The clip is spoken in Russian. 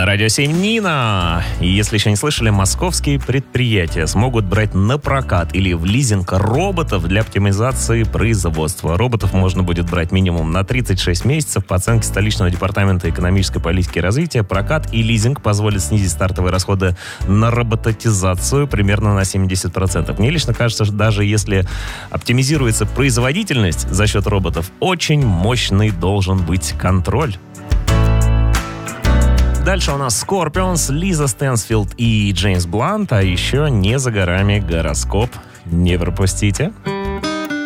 На радио 7 Нина. И если еще не слышали, московские предприятия смогут брать на прокат или в лизинг роботов для оптимизации производства. Роботов можно будет брать минимум на 36 месяцев. По оценке столичного департамента экономической политики и развития, прокат и лизинг позволят снизить стартовые расходы на роботизацию примерно на 70%. Мне лично кажется, что даже если оптимизируется производительность за счет роботов, очень мощный должен быть контроль. Дальше у нас Scorpions, Лиза Стэнсфилд и Джеймс Блант, а еще не за горами гороскоп. Не пропустите.